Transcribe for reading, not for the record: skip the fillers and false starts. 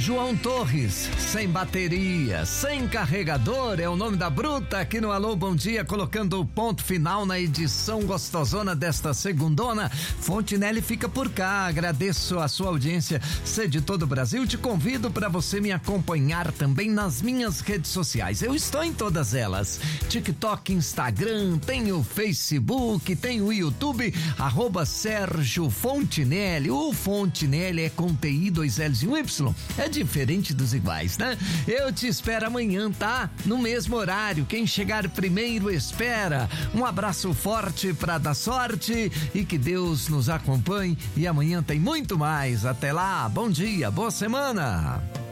João Torres, sem bateria, sem carregador, é o nome da bruta aqui no Alô Bom Dia, colocando o ponto final na edição gostosona desta segundona. Fontinelli fica por cá, agradeço a sua audiência, você de todo o Brasil, te convido para você me acompanhar também nas minhas redes sociais, eu estou em todas elas, TikTok, Instagram, tem o Facebook, tem o YouTube, @Sérgio Fontinelli, o Fontinelli é com TI, 2 L's e um Y, é diferente dos iguais, né? Eu te espero amanhã, tá? No mesmo horário, quem chegar primeiro espera. Um abraço forte pra dar sorte e que Deus nos acompanhe, e amanhã tem muito mais. Até lá, bom dia, boa semana.